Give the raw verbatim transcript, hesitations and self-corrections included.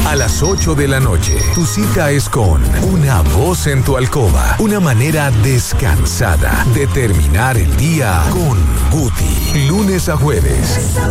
a las ocho de la noche. Tu cita es con Una Voz en tu Alcoba. Una manera descansada de terminar el día con Guti. Lunes a jueves.